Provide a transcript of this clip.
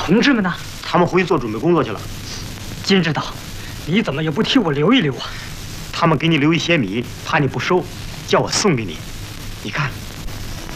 同志们呢？ 他们回去做准备工作去了。 金指导，你怎么也不替我留一留啊？ 他们给你留一些米，怕你不收，叫我送给你。你看，